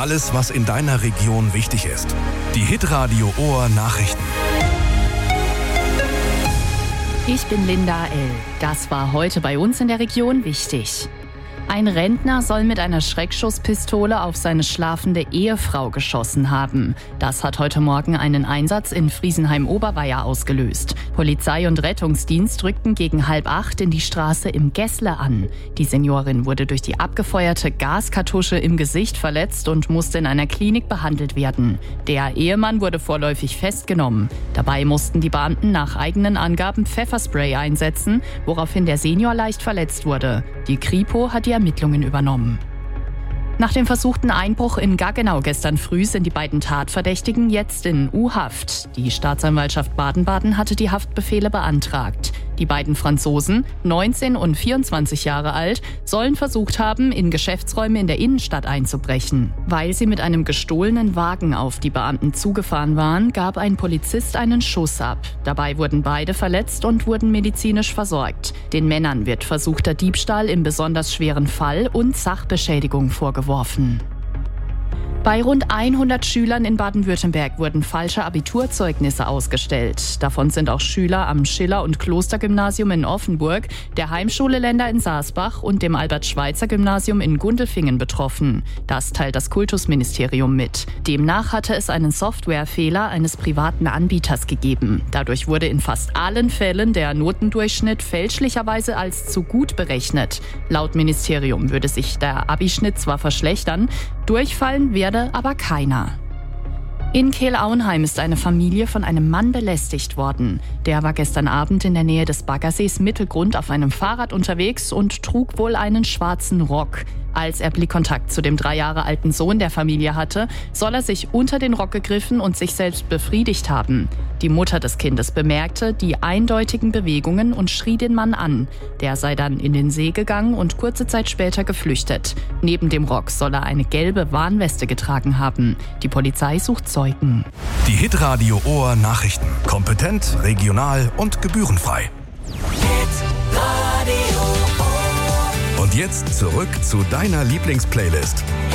Alles, was in deiner Region wichtig ist. Die Hitradio Ohr Nachrichten. Ich bin Linda L. Das war heute bei uns in der Region wichtig. Ein Rentner soll mit einer Schreckschusspistole auf seine schlafende Ehefrau geschossen haben. Das hat heute Morgen einen Einsatz in Friesenheim-Oberweier ausgelöst. Polizei und Rettungsdienst rückten gegen 7:30 in die Straße im Gässle an. Die Seniorin wurde durch die abgefeuerte Gaskartusche im Gesicht verletzt und musste in einer Klinik behandelt werden. Der Ehemann wurde vorläufig festgenommen. Dabei mussten die Beamten nach eigenen Angaben Pfefferspray einsetzen, woraufhin der Senior leicht verletzt wurde. Die Kripo hat die Ermittlungen übernommen. Nach dem versuchten Einbruch in Gaggenau gestern früh sind die beiden Tatverdächtigen jetzt in U-Haft. Die Staatsanwaltschaft Baden-Baden hatte die Haftbefehle beantragt. Die beiden Franzosen, 19 und 24 Jahre alt, sollen versucht haben, in Geschäftsräume in der Innenstadt einzubrechen. Weil sie mit einem gestohlenen Wagen auf die Beamten zugefahren waren, gab ein Polizist einen Schuss ab. Dabei wurden beide verletzt und wurden medizinisch versorgt. Den Männern wird versuchter Diebstahl im besonders schweren Fall und Sachbeschädigung vorgeworfen. Bei rund 100 Schülern in Baden-Württemberg wurden falsche Abiturzeugnisse ausgestellt. Davon sind auch Schüler am Schiller- und Klostergymnasium in Offenburg, der Heimschule Länder in Saasbach und dem Albert-Schweitzer-Gymnasium in Gundelfingen betroffen. Das teilt das Kultusministerium mit. Demnach hatte es einen Softwarefehler eines privaten Anbieters gegeben. Dadurch wurde in fast allen Fällen der Notendurchschnitt fälschlicherweise als zu gut berechnet. Laut Ministerium würde sich der Abischnitt zwar verschlechtern, durchfallen werde aber keiner. In Kehl-Auenheim ist eine Familie von einem Mann belästigt worden. Der war gestern Abend in der Nähe des Baggersees Mittelgrund auf einem Fahrrad unterwegs und trug wohl einen schwarzen Rock. Als er Blickkontakt zu dem 3 Jahre alten Sohn der Familie hatte, soll er sich unter den Rock gegriffen und sich selbst befriedigt haben. Die Mutter des Kindes bemerkte die eindeutigen Bewegungen und schrie den Mann an. Der sei dann in den See gegangen und kurze Zeit später geflüchtet. Neben dem Rock soll er eine gelbe Warnweste getragen haben. Die Polizei sucht Zeugen. Die Hitradio Ohr Nachrichten. Kompetent, regional und gebührenfrei. Und jetzt zurück zu deiner Lieblingsplaylist.